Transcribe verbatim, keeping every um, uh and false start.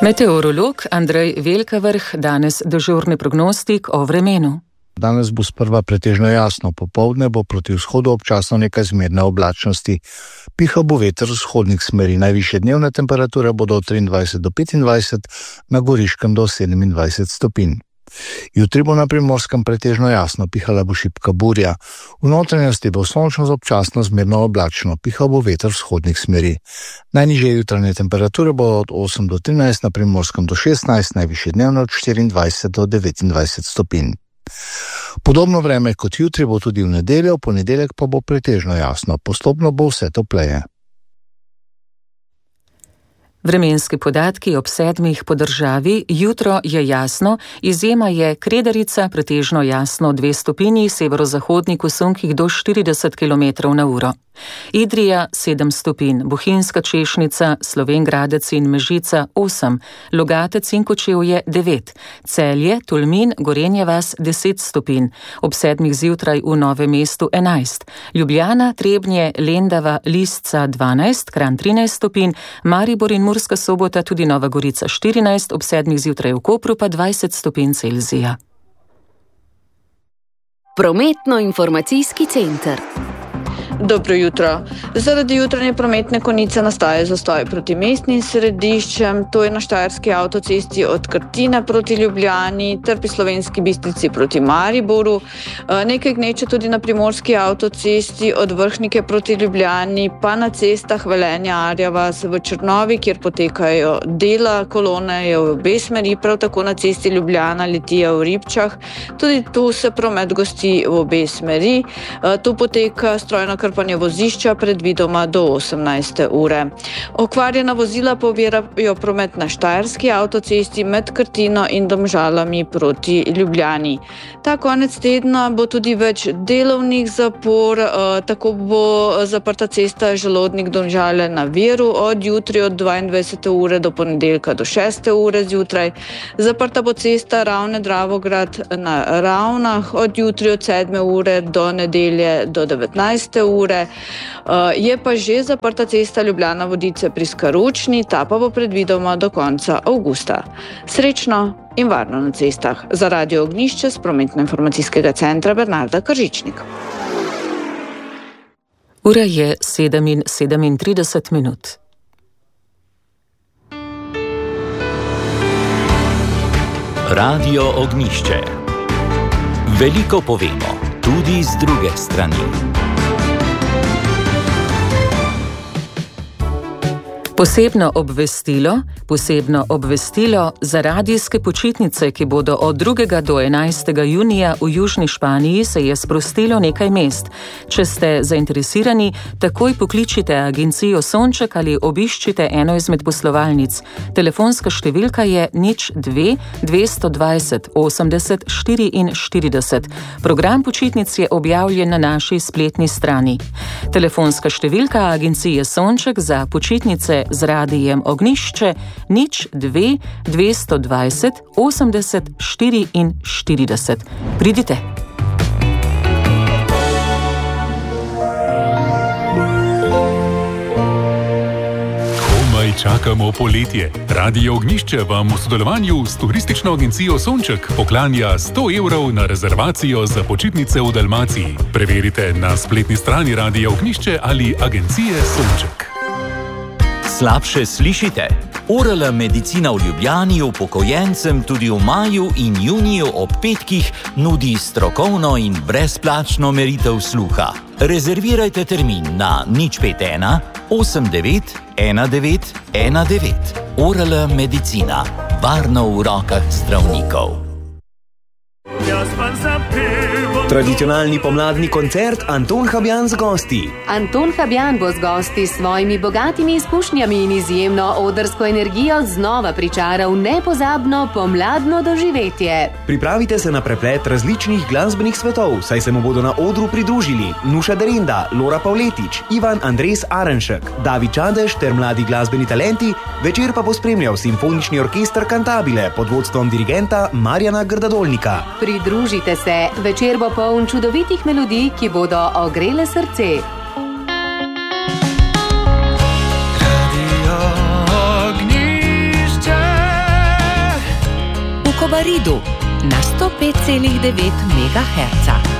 Meteorolog Andrej Velkavrh, danes dežurni prognostik o vremenu. Danes bo sprva pretežno jasno, popoldne bo proti vzhodu občasno nekaj zmerne oblačnosti. Pihal bo veter z vzhodnih smeri, najvišje dnevne temperature bodo od triindvajset do petindvajset, na Goriškem do sedemindvajset stopinj. Jutri bo na Primorskem pretežno jasno, pihala bo šibka burja. V notranjosti bo sončno z občasno zmerno oblačno, pihal bo veter vzhodnih smeri. Najnižje jutranje temperature bo od osem do trinajst, na Primorskem do šestnajst, najvišje dnevne od štiriindvajset do devetindvajset stopinj. Podobno vreme kot jutri bo tudi v nedeljo, v ponedeljek pa bo pretežno jasno, postopno bo vse topleje. Vremenski podatki ob sedmih po državi, jutro je jasno, izjema je Kredarica, pretežno jasno dve stopinji, severozahodnik v sunkih do štirideset kilometrov na uro. Idrija sedem stopinj, Bohinjska Češnica, Slovenj Gradec in Mežica osem, Logatec in Kočevje devet, Celje, Tolmin, Gorenje vas deset stopinj, ob sedmih zjutraj v Novem mestu enajst, Ljubljana, Trebnje, Lendava, Lisca dvanajst, Kranj trinajst stopinj, Maribor in Murska Sobota, tudi Nova Gorica štirinajst, ob sedmih zjutraj v Kopru pa dvajset stopinj Celzija. Prometno-informacijski center. Dobro jutro. Zaradi jutranje prometne konice nastaja zastoj proti mestnim središčem, to je na Štajerski avtocesti od Krtine proti Ljubljani ter pri Slovenski Bistrici proti Mariboru. Nekaj gneče tudi na Primorski avtocesti od Vrhnike proti Ljubljani, pa na cestah Velenja, Arja vas v Črnovi, kjer potekajo dela, kolone je v obe smeri, prav tako na cesti Ljubljana Litija v Ribčah. Tudi tu se promet gosti v obe smeri. Tu poteka strojno krpanje vozišča predvidoma do osemnajste ure. Okvarjena vozila povirajo promet na Štajerski avtocesti med Krtino in Domžalami proti Ljubljani. Ta konec tedna bo tudi več delovnih zapor, tako bo zaprta cesta Želodnik-Domžale na Viru od jutri od dvaindvajsete ure do ponedeljka do šeste ure zjutraj. Zaprta bo cesta Ravne-Dravograd na Ravnah od jutri od sedme ure do nedelje do devetnajste ure. Je pa že zaprta cesta Ljubljana-Vodice pri Skaručni, ta pa bo predvidoma do konca avgusta. Srečno in varno na cestah. Za Radio Ognjišče z Prometno-informacijskega centra Bernarda Kržičnik. Ura je sedem in sedemintrideset minut. Radio Ognjišče. Veliko povemo, tudi z druge strani. Posebno obvestilo, posebno obvestilo za radijske počitnice, ki bodo od drugega do enajstega junija v Južni Španiji, se je sprostilo nekaj mest. Če ste zainteresirani, takoj pokličite agencijo Sonček ali obiščite eno izmed poslovalnic. Telefonska številka je nič dve dvesto dvajset osemdeset štiriinštirideset. Program počitnic je objavljen na naši spletni strani. Telefonska številka agencije Sonček za počitnice z radijem Ognjišče nič dve dvesto dvajset osemdeset štiriinštirideset. Pridite! Čakamo poletje. Radio Ognjišče vam v sodelovanju s turistično agencijo Sonček poklanja sto evrov na rezervacijo za počitnice v Dalmaciji. Preverite na spletni strani Radia Ognjišče ali agencije Sonček. Slabše slišite? O R L medicina v Ljubljani upokojencem tudi v maju in juniju ob petkih nudi strokovno in brezplačno meritev sluha. Rezervirajte termin na nič pet ena osem devet ena devet ena devet. O R L medicina. Varno v rokah zdravnikov. Tradicionalni pomladni koncert Anton Habjan z gosti. Anton Habjan bo z gosti s svojimi bogatimi izkušnjami in izjemno odrsko energijo znova pričaral nepozabno pomladno doživetje. Pripravite se na preplet različnih glasbenih svetov, saj se mu bodo na odru pridružili Nuša Derenda, Lora Pavletič, Ivan Andres Arenšek, David Čadež ter mladi glasbeni talenti. Večer pa bo spremljal simfonični orkester Cantabile pod vodstvom dirigenta Marjana Grdadolnika. Pridružite se, večer bo poln čudovitih melodij, ki bodo ogrele srce. Radio Ognjišče. Kobaridu na sto pet celih devet megaherca.